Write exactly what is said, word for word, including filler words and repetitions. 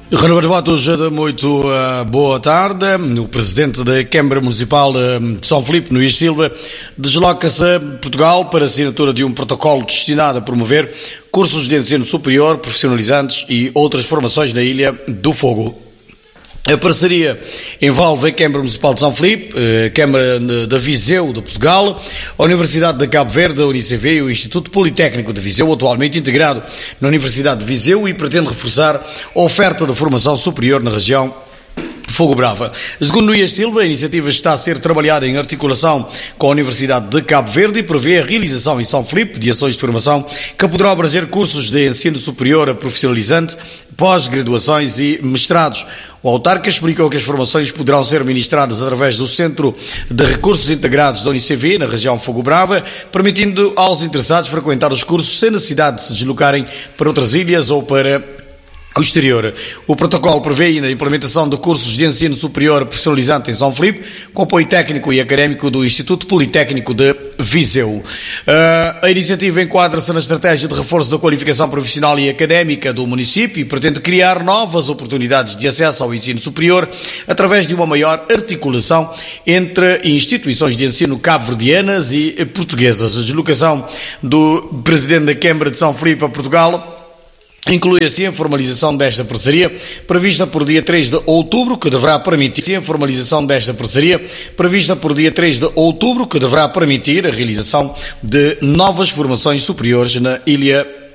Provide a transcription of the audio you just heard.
Renovar votos de muito uh, boa tarde. O presidente da Câmara Municipal de São Filipe, Nuís Silva, desloca-se a Portugal para a assinatura de um protocolo destinado a promover cursos de ensino superior, profissionalizantes e outras formações na Ilha do Fogo. A parceria envolve a Câmara Municipal de São Filipe, a Câmara da Viseu de Portugal, a Universidade de Cabo Verde, a UNICV e o Instituto Politécnico de Viseu, atualmente integrado na Universidade de Viseu, e pretende reforçar a oferta de formação superior na região Fogo Brava. Segundo Nuís Silva, a iniciativa está a ser trabalhada em articulação com a Universidade de Cabo Verde e prevê a realização em São Filipe de ações de formação que poderão abranger cursos de ensino superior a profissionalizante, pós-graduações e mestrados. O autarca explicou que as formações poderão ser ministradas através do Centro de Recursos Integrados da UNICV, na região Fogo Brava, permitindo aos interessados frequentar os cursos sem necessidade de se deslocarem para outras ilhas ou para o exterior. O protocolo prevê ainda a implementação de cursos de ensino superior profissionalizante em São Filipe, com apoio técnico e académico do Instituto Politécnico de Viseu. Uh, a iniciativa enquadra-se na estratégia de reforço da qualificação profissional e académica do município e pretende criar novas oportunidades de acesso ao ensino superior através de uma maior articulação entre instituições de ensino cabo-verdianas e portuguesas. A deslocação do presidente da Câmara de São Filipe a Portugal inclui assim a formalização desta parceria, prevista por dia três de outubro, que deverá permitir assim, a formalização desta parceria, prevista por dia três de outubro, que deverá permitir a realização de novas formações superiores na Ilha